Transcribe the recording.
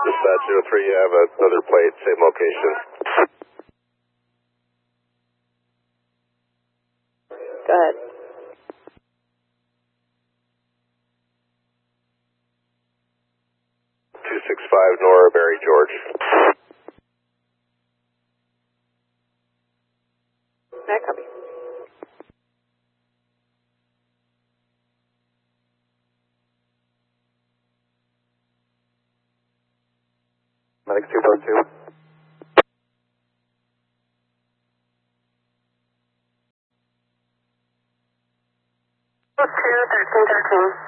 Dispatch 03, you have another plate, same location. Go ahead. Nora Barry George. May I copy? Medic 242. Two 1313.